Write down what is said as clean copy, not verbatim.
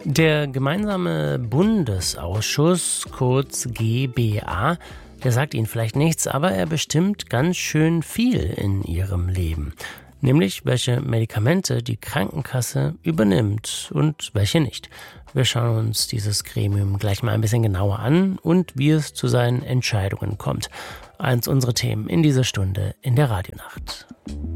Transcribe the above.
Der gemeinsame Bundesausschuss, kurz GBA, der sagt Ihnen vielleicht nichts, aber er bestimmt ganz schön viel in Ihrem Leben. Nämlich, welche Medikamente die Krankenkasse übernimmt und welche nicht. Wir schauen uns dieses Gremium gleich mal ein bisschen genauer an und wie es zu seinen Entscheidungen kommt. Eins unserer Themen in dieser Stunde in der Radionacht.